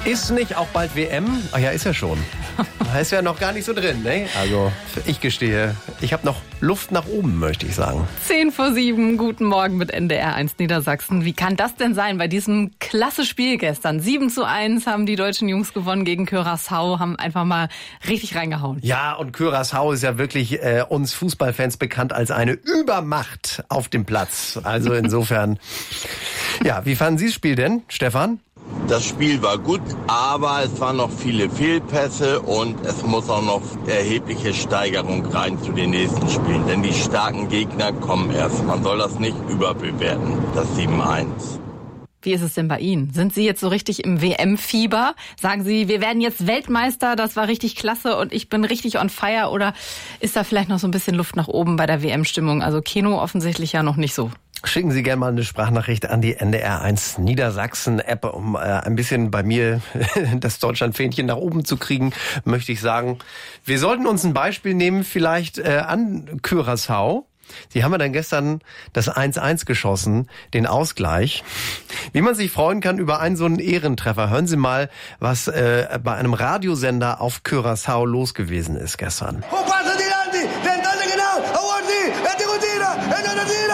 Ist nicht auch bald WM? Ach ja, ist ja schon. Da ist ja noch gar nicht so drin, ne? Also, ich gestehe, ich habe noch Luft nach oben, möchte ich sagen. 6:10, guten Morgen mit NDR1 Niedersachsen. Wie kann das denn sein bei diesem klasse Spiel gestern? 7:1 haben die deutschen Jungs gewonnen gegen Curaçao, haben einfach mal richtig reingehauen. Ja, und Curaçao ist ja wirklich uns Fußballfans bekannt als eine Übermacht auf dem Platz. Also insofern, ja, wie fanden Sie das Spiel denn, Stefan? Das Spiel war gut, aber es waren noch viele Fehlpässe und es muss auch noch erhebliche Steigerung rein zu den nächsten Spielen. Denn die starken Gegner kommen erst. Man soll das nicht überbewerten, das 7:1. Wie ist es denn bei Ihnen? Sind Sie jetzt so richtig im WM-Fieber? Sagen Sie, wir werden jetzt Weltmeister, das war richtig klasse und ich bin richtig on fire? Oder ist da vielleicht noch so ein bisschen Luft nach oben bei der WM-Stimmung? Also Keno offensichtlich ja noch nicht so. Schicken Sie gerne mal eine Sprachnachricht an die NDR1 Niedersachsen-App, um ein bisschen bei mir das Deutschland-Fähnchen nach oben zu kriegen, möchte ich sagen. Wir sollten uns ein Beispiel nehmen, vielleicht an Curaçao. Sie haben ja dann gestern das 1:1 geschossen, den Ausgleich. Wie man sich freuen kann über einen so einen Ehrentreffer. Hören Sie mal, was bei einem Radiosender auf Curaçao los gewesen ist gestern. Wo passen die Landi? Tentale genau! Aguardi! Eti Gutira!